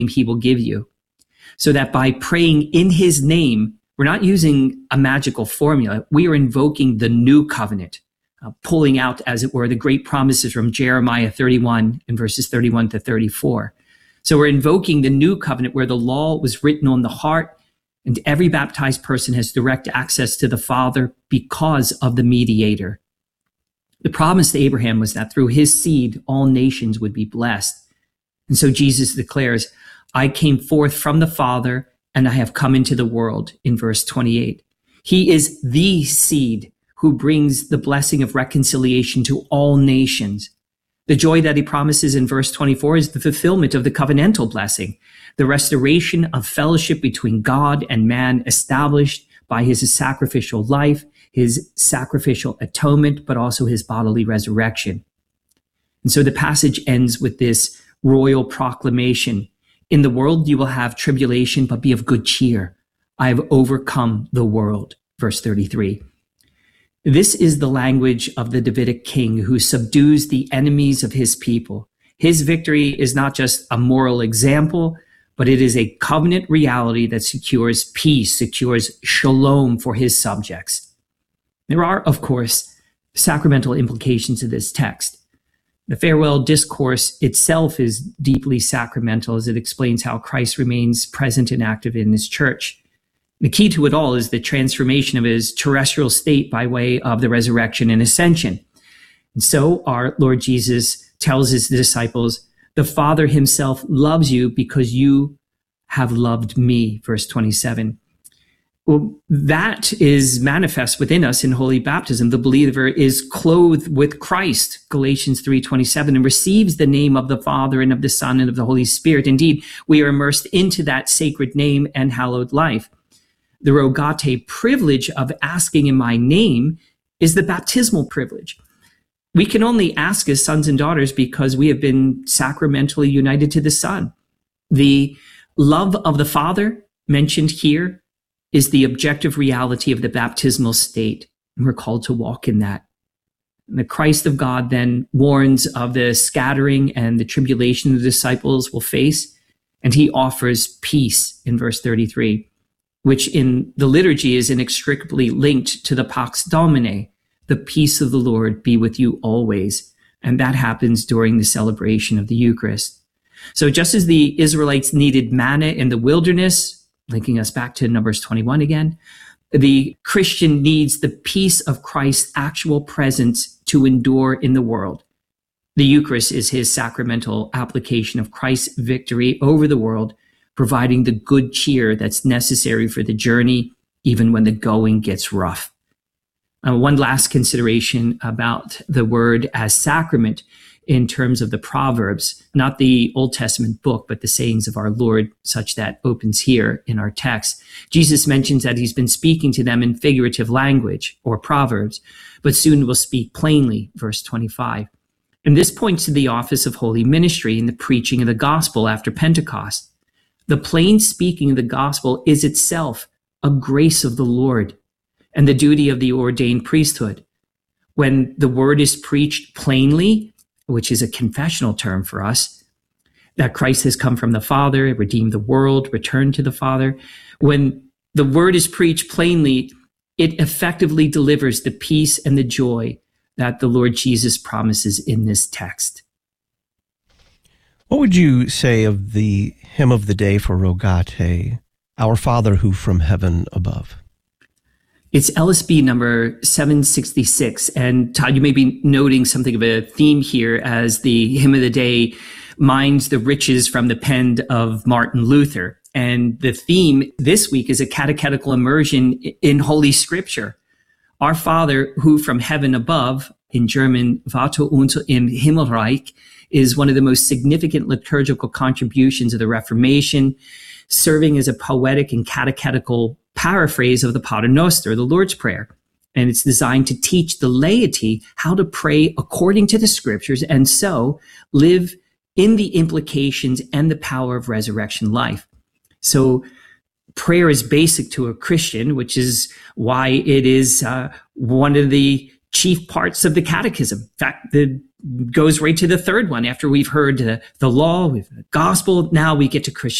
he will give you. So that by praying in his name, we're not using a magical formula. We are invoking the new covenant, pulling out, as it were, the great promises from Jeremiah 31 in verses 31 to 34. So we're invoking the new covenant where the law was written on the heart, and every baptized person has direct access to the Father because of the mediator. The promise to Abraham was that through his seed, all nations would be blessed. And so Jesus declares, I came forth from the Father, and I have come into the world, in verse 28. He is the seed who brings the blessing of reconciliation to all nations. The joy that he promises in verse 24 is the fulfillment of the covenantal blessing, the restoration of fellowship between God and man established by his sacrificial life, his sacrificial atonement, but also his bodily resurrection. And so the passage ends with this royal proclamation. In the world you will have tribulation, but be of good cheer. I have overcome the world. Verse 33. This is the language of the Davidic king who subdues the enemies of his people. His victory is not just a moral example, but it is a covenant reality that secures peace, secures shalom for his subjects. There are, of course, sacramental implications of this text. The farewell discourse itself is deeply sacramental as it explains how Christ remains present and active in his church. The key to it all is the transformation of his terrestrial state by way of the resurrection and ascension. And so our Lord Jesus tells his disciples, the Father himself loves you because you have loved me, verse 27. Well, that is manifest within us in holy baptism. The believer is clothed with Christ, Galatians 3:27, and receives the name of the Father and of the Son and of the Holy Spirit. Indeed, we are immersed into that sacred name and hallowed life. The rogate privilege of asking in my name is the baptismal privilege. We can only ask as sons and daughters because we have been sacramentally united to the Son. The love of the Father mentioned here is the objective reality of the baptismal state, and we're called to walk in that. And the Christ of God then warns of the scattering and the tribulation the disciples will face, and he offers peace in verse 33. Which in the liturgy is inextricably linked to the Pax Domini, the peace of the Lord be with you always. And that happens during the celebration of the Eucharist. So just as the Israelites needed manna in the wilderness, linking us back to Numbers 21 again, the Christian needs the peace of Christ's actual presence to endure in the world. The Eucharist is his sacramental application of Christ's victory over the world, providing the good cheer that's necessary for the journey, even when the going gets rough. One last consideration about the word as sacrament in terms of the Proverbs, not the Old Testament book, but the sayings of our Lord, such that opens here in our text. Jesus mentions that he's been speaking to them in figurative language or Proverbs, but soon will speak plainly, verse 25. And this points to the office of holy ministry in the preaching of the gospel after Pentecost. The plain speaking of the gospel is itself a grace of the Lord and the duty of the ordained priesthood. When the word is preached plainly, which is a confessional term for us, that Christ has come from the Father, redeemed the world, returned to the Father. When the word is preached plainly, it effectively delivers the peace and the joy that the Lord Jesus promises in this text. What would you say of the hymn of the day for Rogate, Our Father who from heaven above? It's LSB number 766. And Todd, you may be noting something of a theme here as the hymn of the day mines the riches from the pen of Martin Luther. And the theme this week is a catechetical immersion in Holy Scripture. Our Father who from heaven above, in German, Vater unser im Himmelreich, is one of the most significant liturgical contributions of the Reformation, serving as a poetic and catechetical paraphrase of the Pater Noster, the Lord's Prayer. And it's designed to teach the laity how to pray according to the Scriptures and so live in the implications and the power of resurrection life. So prayer is basic to a Christian, which is why it is one of the chief parts of the catechism. In fact, the goes right to the third one. After we've heard the law, we've the gospel, now we get to